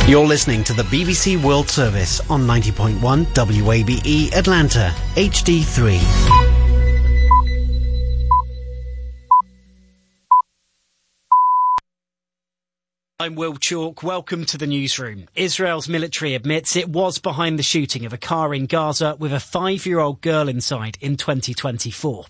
You're listening to the BBC World Service on 90.1 WABE Atlanta, HD3. I'm Will Chalk. Welcome to the newsroom. Israel's military admits it was behind the shooting of a car in Gaza with a 5-year-old girl inside in 2024.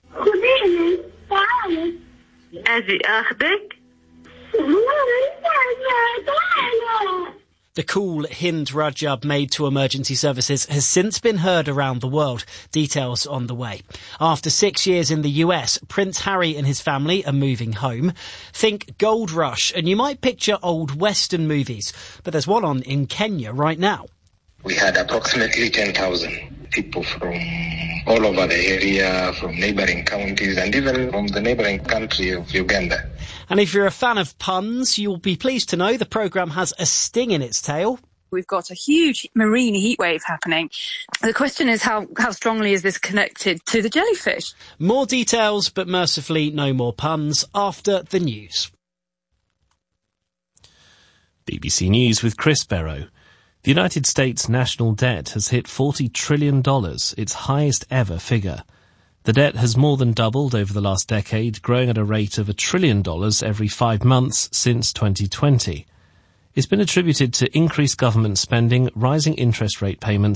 The call Hind Rajab made to emergency services has since been heard around the world. Details on the way. After 6 years in the US, Prince Harry and his family are moving home. Think gold rush, and you might picture old Western movies, but there's one on in Kenya right now. We had approximately 10,000 people from all over the area, from neighbouring counties and even from the neighbouring country of Uganda. And if you're a fan of puns, you'll be pleased to know the programme has a sting in its tail. We've got a huge marine heatwave happening. The question is how strongly is this connected to the jellyfish? More details, but mercifully no more puns, after the news. BBC News with Chris Barrow. The United States national debt has hit $40 trillion, its highest ever figure. The debt has more than doubled over the last decade, growing at a rate of $1 trillion every 5 months since 2020. It's been attributed to increased government spending, rising interest rate payments